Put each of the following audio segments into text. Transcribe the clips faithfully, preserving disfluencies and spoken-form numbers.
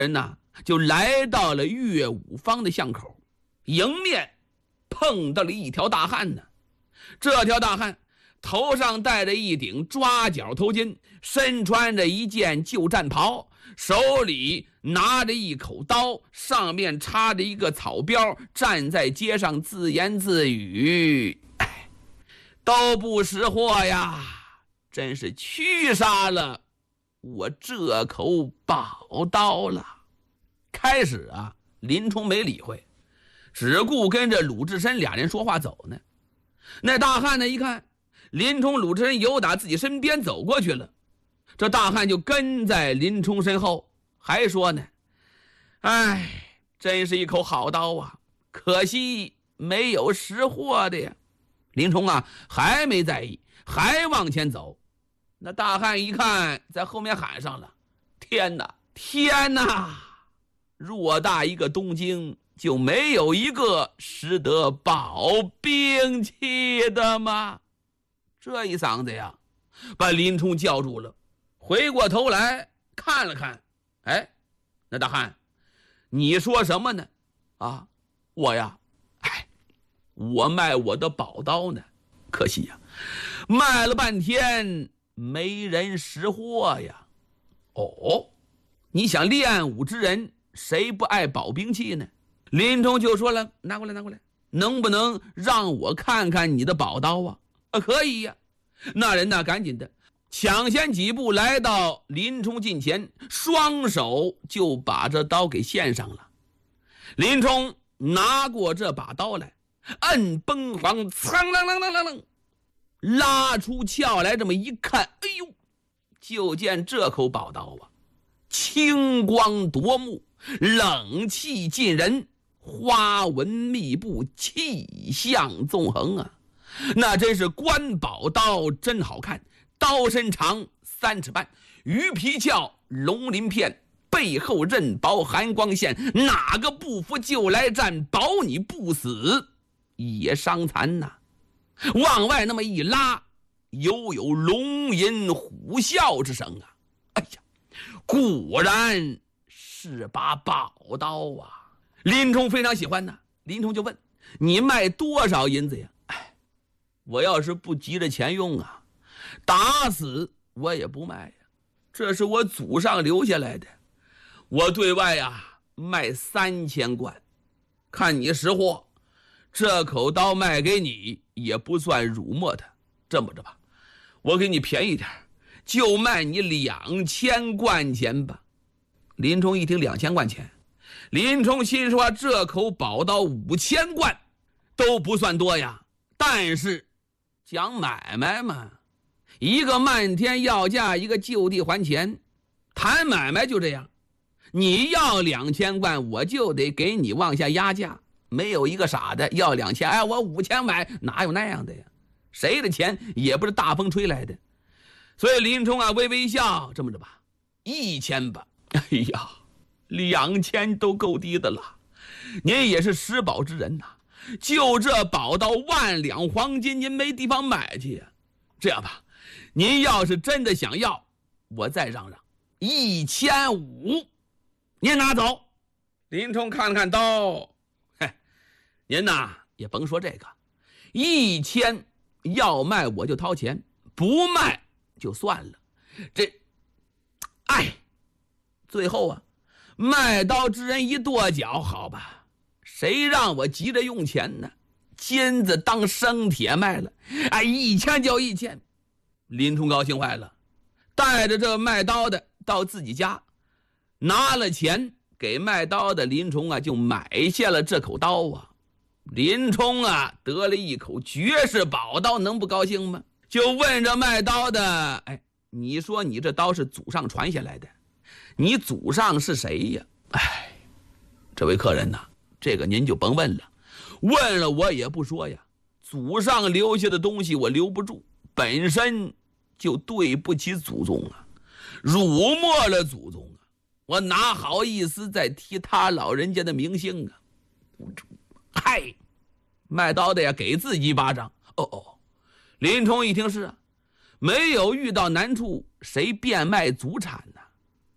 人呐就来到了岳武坊的巷口，迎面碰到了一条大汉呢。这条大汉头上戴着一顶抓角头巾，身穿着一件旧战袍，手里拿着一口刀，上面插着一个草标，站在街上自言自语：哎，都不识货呀，真是屈杀了我这口宝刀了。开始啊，林冲没理会，只顾跟着鲁智深俩人说话走呢。那大汉呢一看林冲鲁智深由打自己身边走过去了，这大汉就跟在林冲身后，还说呢：哎，真是一口好刀啊，可惜没有识货的呀。林冲啊还没在意，还往前走。那大汉一看在后面喊上了：天哪天哪，偌大一个东京就没有一个识得宝兵器的吗？这一嗓子呀把林冲叫住了，回过头来看了看，哎，那大汉，你说什么呢？啊，我呀，哎，我卖我的宝刀呢，可惜呀，卖了半天没人识货呀。哦，你想练武之人谁不爱宝兵器呢？林冲就说了：拿过来拿过来，能不能让我看看你的宝刀啊？啊，可以呀。那人呢赶紧的抢先几步来到林冲近前，双手就把这刀给献上了。林冲拿过这把刀来，摁崩簧，苍啷啷啷啷啷，拉出鞘来，这么一看，哎呦，就见这口宝刀啊，青光夺目，冷气近人，花纹密布，气象纵横啊，那真是官宝刀，真好看。刀身长三尺半，鱼皮鞘，龙鳞片，背后刃薄寒光线，哪个不服就来战，保你不死也伤残呐、啊。往外那么一拉，犹有龙吟虎啸之声啊！哎呀，果然是把宝刀啊！林冲非常喜欢呢，林冲就问：你卖多少银子呀？哎，我要是不急着钱用啊，打死我也不卖呀，这是我祖上留下来的。我对外呀卖三千贯，看你识货，这口刀卖给你也不算辱没它。这么着吧，我给你便宜点，就卖你两千贯钱吧。林冲一听两千贯钱，林冲心说这口宝刀五千贯都不算多呀，但是讲买卖嘛，一个漫天要价，一个就地还钱，谈买卖就这样，你要两千贯，我就得给你往下压价，没有一个傻的要两千，哎，我五千买，哪有那样的呀？谁的钱也不是大风吹来的。所以林冲啊微微一笑，这么着吧，一千吧。哎呀，两千都够低的了，您也是识宝之人呐、啊，就这宝刀万两黄金，您没地方买去呀、啊。这样吧，您要是真的想要，我再让让一千五，您拿走。林冲看了看刀，嘿，您呐也甭说这个，一千要卖我就掏钱，不卖就算了。这，哎，最后啊，卖刀之人一跺脚，好吧，谁让我急着用钱呢？金子当生铁卖了，哎，一千就一千。林冲高兴坏了，带着这卖刀的到自己家，拿了钱给卖刀的林冲啊，就买下了这口刀啊。林冲啊得了一口绝世宝刀，能不高兴吗？就问着卖刀的：哎，你说你这刀是祖上传下来的，你祖上是谁呀？哎，这位客人呐，这个您就甭问了，问了我也不说呀，祖上留下的东西我留不住，本身就对不起祖宗啊，辱没了祖宗啊，我哪好意思再提他老人家的名姓啊？嗨，卖刀的呀给自己一巴掌。哦哦，林冲一听是啊，没有遇到难处谁变卖祖产呢、啊？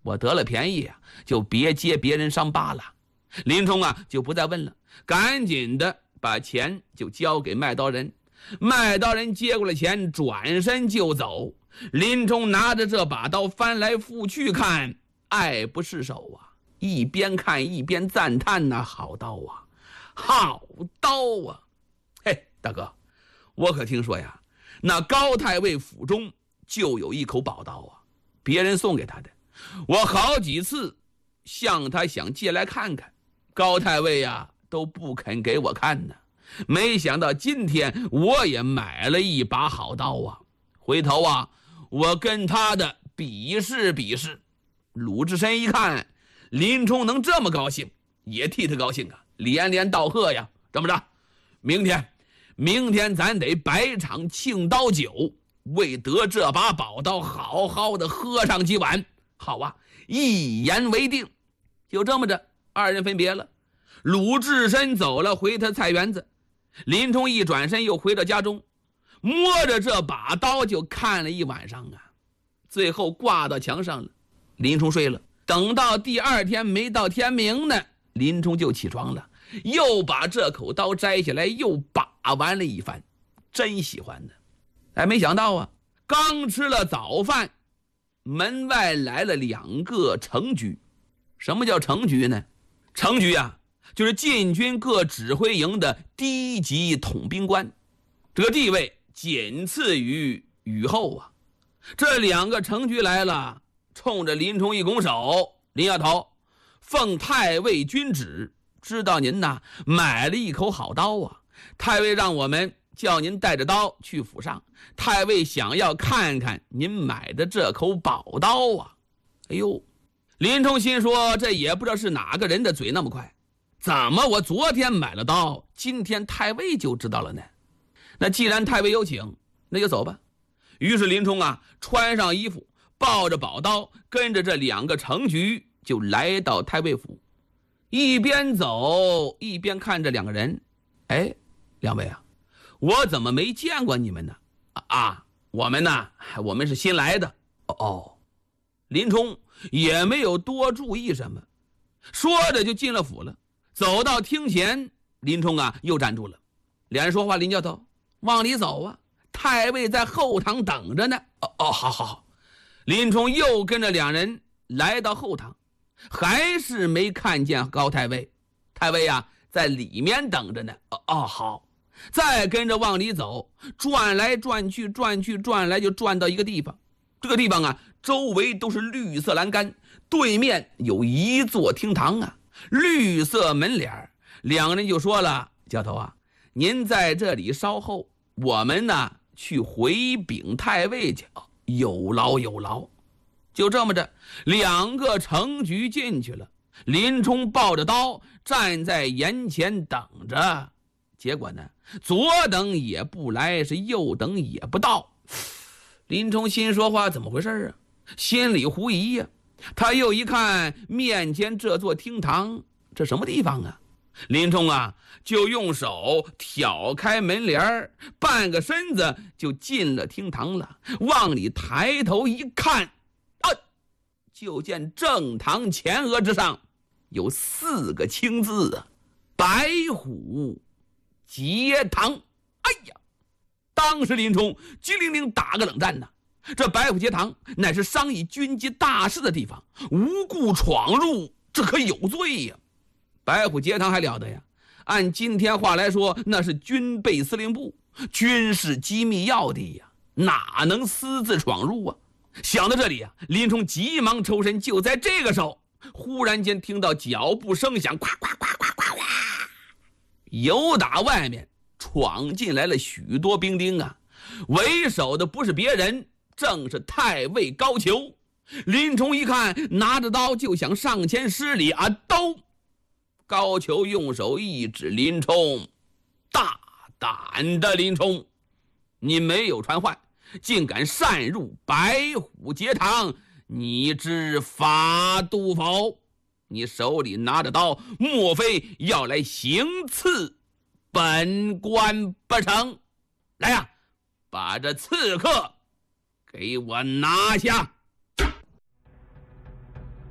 我得了便宜啊，就别揭别人伤疤了。林冲啊就不再问了，赶紧的把钱就交给卖刀人。卖刀人接过了钱，转身就走。林冲拿着这把刀翻来覆去看，爱不释手啊，一边看一边赞叹呐、啊，好刀啊，好刀啊！嘿，大哥，我可听说呀，那高太尉府中就有一口宝刀啊，别人送给他的。我好几次向他想借来看看，高太尉呀都不肯给我看呢。没想到今天我也买了一把好刀啊，回头啊我跟他的比试比试。鲁智深一看林冲能这么高兴，也替他高兴啊，连连道贺呀。这么着，明天明天咱得摆场庆刀酒，为得这把宝刀好好的喝上几碗。好啊，一言为定。就这么着，二人分别了。鲁智深走了，回他菜园子。林冲一转身又回到家中，摸着这把刀就看了一晚上啊，最后挂到墙上了。林冲睡了，等到第二天没到天明呢，林冲就起床了，又把这口刀摘下来，又把玩了一番，真喜欢的。哎，没想到啊，刚吃了早饭，门外来了两个程局。什么叫程局呢？程局啊，就是禁军各指挥营的低级统兵官，这个地位仅次于雨后啊。这两个程局来了，冲着林冲一拱手：“林丫头，奉太尉军旨，知道您呐买了一口好刀啊，太尉让我们叫您带着刀去府上，太尉想要看看您买的这口宝刀啊。”哎呦，林冲心说，这也不知道是哪个人的嘴那么快，怎么我昨天买了刀，今天太尉就知道了呢？那既然太尉有请，那就走吧。于是林冲啊穿上衣服，抱着宝刀，跟着这两个程局就来到太尉府。一边走一边看着两个人。哎，两位啊，我怎么没见过你们呢？啊，我们呢，我们是新来的。哦，林冲也没有多注意什么，说着就进了府了。走到厅前，林冲啊又站住了。两人说话：“林教头，往里走啊，太尉在后堂等着呢。”哦哦，好好好。林冲又跟着两人来到后堂，还是没看见高太尉。太尉啊在里面等着呢。哦哦，好。再跟着往里走，转来转去转去转来，就转到一个地方。这个地方啊周围都是绿色栏杆，对面有一座厅堂啊，绿色门帘。两人就说了：“教头啊，您在这里稍后，我们呢去回禀太尉去。”哦，有劳有劳。就这么着，两个程局进去了。林冲抱着刀站在檐前等着，结果呢，左等也不来，是右等也不到。林冲心说话怎么回事啊？心里狐疑呀。他又一看面前这座厅堂，这什么地方啊？林冲啊就用手挑开门帘，半个身子就进了厅堂了。往里抬头一看，啊，就见正堂前额之上有四个青字啊，白虎节堂。哎呀，当时林冲机灵灵打个冷战呐。这白虎节堂乃是商议军机大事的地方，无故闯入，这可有罪呀。白虎节堂还了得呀，按今天话来说，那是军备司令部，军事机密要地呀，哪能私自闯入啊？想到这里啊，林冲急忙抽身。就在这个时候，忽然间听到脚步声响，咵咵咵咵咵咵，由打外面闯进来了许多兵丁啊，为首的不是别人，正是太尉高俅。林冲一看，拿着刀就想上前施礼啊，刀！高俅用手一指林冲：“大胆的林冲，你没有传唤，竟敢擅入白虎节堂，你知法度否？你手里拿着刀，莫非要来行刺本官不成？来呀，把这刺客给我拿下！”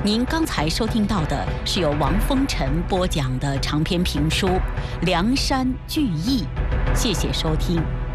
您刚才收听到的是由王风尘播讲的长篇评书《梁山聚义》，谢谢收听。